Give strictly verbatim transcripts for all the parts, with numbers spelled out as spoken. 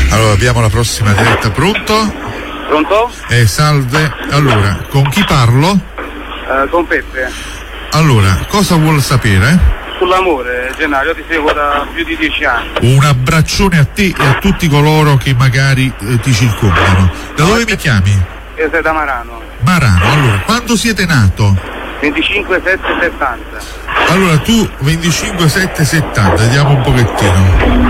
Allora abbiamo la prossima diretta, pronto? Pronto? Eh, salve, allora, con chi parlo? Uh, con Peppe. Allora, cosa vuol sapere? Sull'amore, Gennaro, io ti seguo da più di dieci anni. Un abbraccione a te e a tutti coloro che magari eh, ti circondano. Da dove mi chiami? Io sei da Marano. Marano, allora, quando siete nato? venticinque sette settanta. Allora tu venticinque sette settanta, vediamo un pochettino.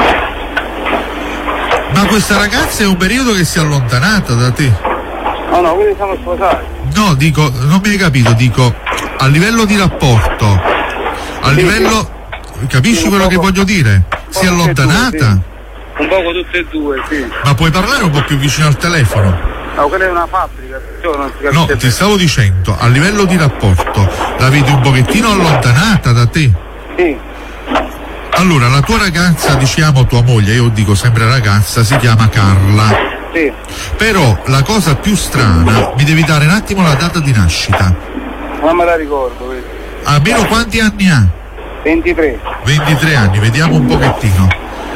Ma questa ragazza è un periodo che si è allontanata da te? No, no, quindi siamo sposati. No, dico, non mi hai capito, dico, a livello di rapporto, a livello, capisci quello che voglio dire? Si è allontanata? Un poco tutte e due, sì. Ma puoi parlare un po' più vicino al telefono? No, quella è una fabbrica, non si capisce. No, ti stavo dicendo, a livello di rapporto, la vedi un pochettino allontanata da te? Sì. Allora, la tua ragazza, diciamo tua moglie, io dico sempre ragazza, si chiama Carla. Sì. Però la cosa più strana, mi devi dare un attimo la data di nascita. Non me la ricordo, vedi. Almeno quanti anni ha? ventitré. ventitré anni, vediamo un pochettino.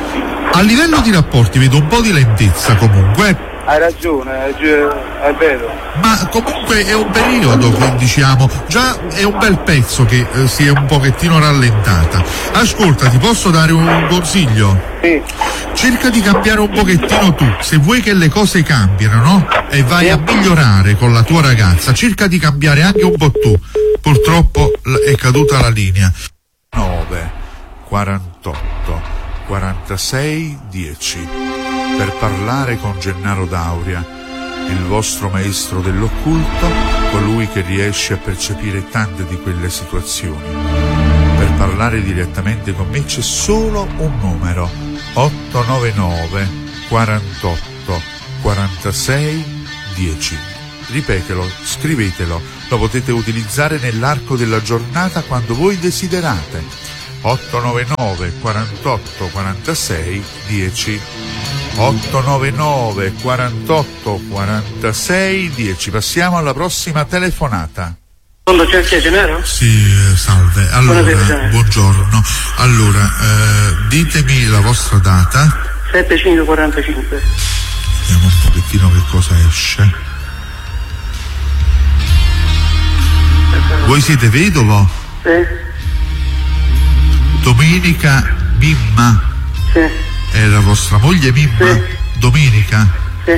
A livello di rapporti vedo un po' di lentezza comunque. Hai ragione, è, è vero. Ma comunque è un periodo che diciamo, già è un bel pezzo che eh, si è un pochettino rallentata. Ascolta, ti posso dare un consiglio? Sì. Cerca di cambiare un pochettino tu, se vuoi che le cose cambiano, no? E vai a migliorare con la tua ragazza, cerca di cambiare anche un po' tu. Purtroppo è caduta la linea. nove quarantotto quarantasei dieci per parlare con Gennaro D'Auria, il vostro maestro dell'occulto, colui che riesce a percepire tante di quelle situazioni. Per parlare direttamente con me c'è solo un numero: otto nove nove quarantotto quarantasei dieci. Ripetelo, scrivetelo, lo potete utilizzare nell'arco della giornata quando voi desiderate. otto nove nove quarantotto quarantasei dieci. otto nove nove quarantotto quarantasei dieci. Passiamo alla prossima telefonata. Quando c'è anche Gennaro? Sì, salve. Allora, buongiorno. Allora, eh, ditemi la vostra data. sette cinque quarantacinque. Vediamo un pochettino che cosa esce. Voi siete vedovo? Sì. Domenica Mimma? Sì. È la vostra moglie Mimma? Sì. Domenica? Sì.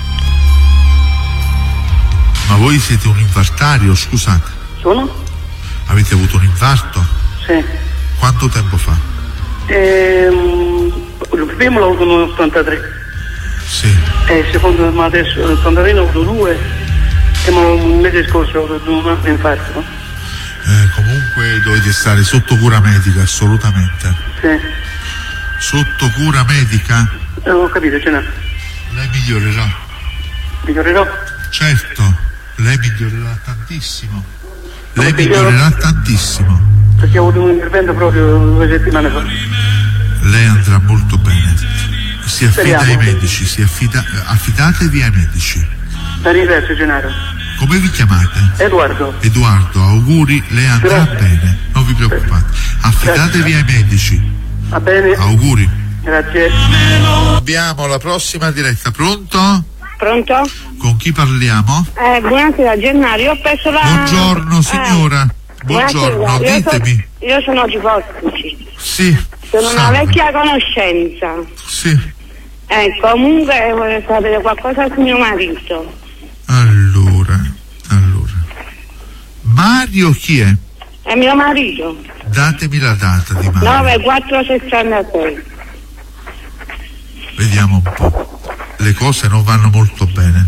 Ma voi siete un infartario, scusate? Sono? Avete avuto un infarto? Sì. Quanto tempo fa? Ehm, il primo l'ho avuto nell'ottantatré. Sì. E il secondo, ma adesso nell'ottantatré ne ho avuto due. E un mese scorso ho avuto un altro infarto, no? Eh, comunque dovete stare sotto cura medica, assolutamente. Sì. Sotto cura medica? Eh, ho capito, ce n'è. Lei migliorerà. Migliorerò? Certo, lei migliorerà tantissimo. Lei migliorerà tantissimo. Perché ho avuto un intervento proprio due settimane fa. Lei andrà molto bene. Si affida Speriamo. ai medici, si affida, affidatevi ai medici. La ringrazio, Gennaro. Come vi chiamate? Edoardo. Edoardo, auguri, lei andrà Grazie. bene, non vi preoccupate. Affidatevi Grazie. ai medici. Va bene. Auguri. Grazie. Abbiamo la prossima diretta, pronto? Pronto? Con chi parliamo? Eh, buonasera Gennaro, io ho perso la... Buongiorno signora, Eh, buongiorno, buonasera. ditemi. Io sono, io sono Gipostici, Sì, sono una salve. vecchia conoscenza. Sì, Eh, comunque vorrei sapere qualcosa su mio marito. allora, allora. Mario chi è? È mio marito. Datemi la data di Mario. nove quattro sessantasei. Vediamo un po'. Le cose non vanno molto bene.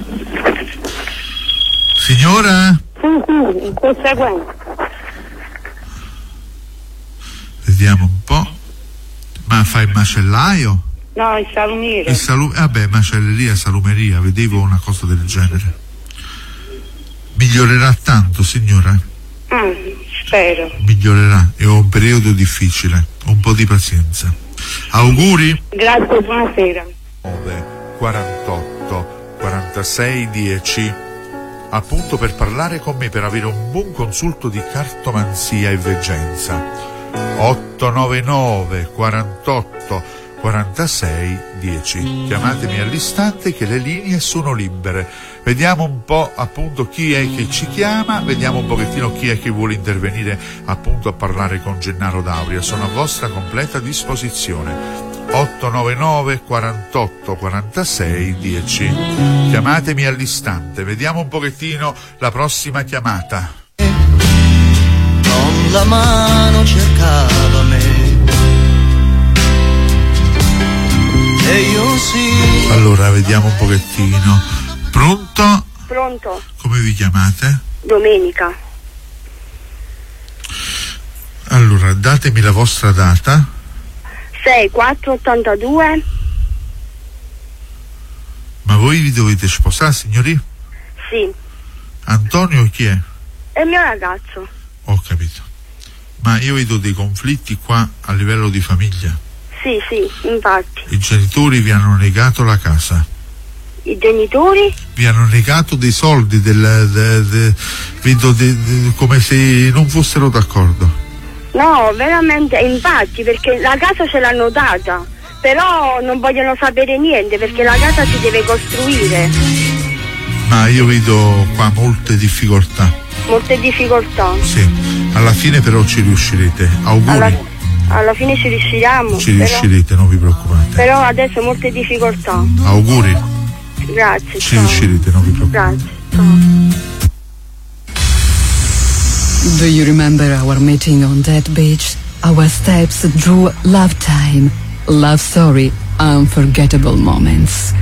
Signora? Sì, sì, sto seguendo. Vediamo un po'. Ma fa il macellaio? No, il salumiere. Il salu- vabbè, macelleria, salumeria, vedevo una cosa del genere. Migliorerà tanto, signora? Ah, spero. Migliorerà, è un periodo difficile, un po' di pazienza. Auguri. Grazie, buonasera. nove quarantotto quarantasei dieci, appunto per parlare con me, per avere un buon consulto di cartomanzia e veggenza. otto nove nove quarantotto quarantasei dieci. Chiamatemi all'istante che le linee sono libere. Vediamo un po' appunto chi è che ci chiama, vediamo un pochettino chi è che vuole intervenire appunto a parlare con Gennaro D'Auria. Sono a vostra completa disposizione. otto nove nove quarantotto quarantasei dieci. Chiamatemi all'istante. Vediamo un pochettino la prossima chiamata. Con la mano cercava me e io sì. Allora vediamo un pochettino. Pronto? Pronto? Come vi chiamate? Domenica. Allora datemi la vostra data. sei quattro ottantadue. Ma voi vi dovete sposare, signori? Sì. Antonio chi è? È il mio ragazzo. Ho capito. Ma io vedo dei conflitti qua a livello di famiglia. Sì, sì, infatti. I genitori vi hanno negato la casa. I genitori? Vi hanno negato dei soldi, del, de, de, vedo de, de, come se non fossero d'accordo. No, veramente, infatti, perché la casa ce l'hanno data, però non vogliono sapere niente perché la casa si deve costruire. Ma io vedo qua molte difficoltà. Molte difficoltà. Sì, alla fine però ci riuscirete. Auguri. Alla, alla fine ci riusciremo. Ci però, riuscirete, non vi preoccupate. Però adesso molte difficoltà. Auguri. Grazie. Ci ciao. riuscirete, non vi preoccupate. Grazie. Ciao. Do you remember our meeting on that beach? Our steps drew love time, love story, unforgettable moments.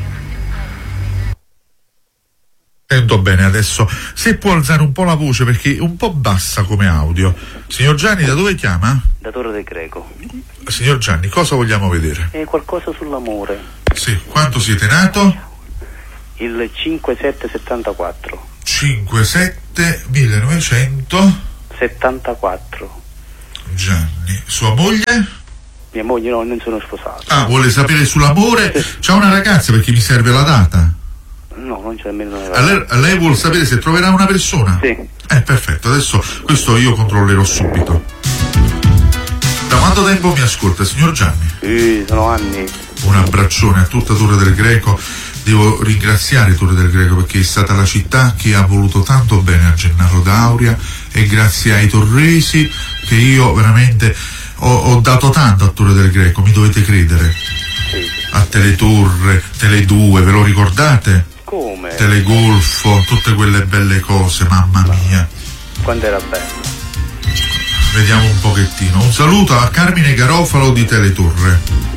Sento bene adesso. Se può alzare un po' la voce perché è un po' bassa come audio. Signor Gianni, da dove chiama? Da Torre del Greco. Signor Gianni, cosa vogliamo vedere? È qualcosa sull'amore. Sì, quanto siete nato? Il cinque sette settantaquattro. cinque sette millenovecentosettantaquattro. Gianni, sua moglie? Mia moglie no, non sono sposato. Ah, vuole sapere sull'amore? C'ha una ragazza perché mi serve la data. No, non c'è nemmeno una A lei, a lei vuole sapere se troverà una persona? Sì. Eh, perfetto, adesso questo io controllerò subito. Da quanto tempo mi ascolta, signor Gianni? Sì, sono anni. Un abbraccione a tutta Torre del Greco. Devo ringraziare Torre del Greco perché è stata la città che ha voluto tanto bene a Gennaro D'Auria e grazie ai torresi che io veramente ho, ho dato tanto a Torre del Greco, mi dovete credere. Sì. A Teletorre, Tele due, ve lo ricordate? Come? Telegolfo, tutte quelle belle cose, mamma mia. Quando era bello. Vediamo un pochettino. Un saluto a Carmine Garofalo di Teletorre.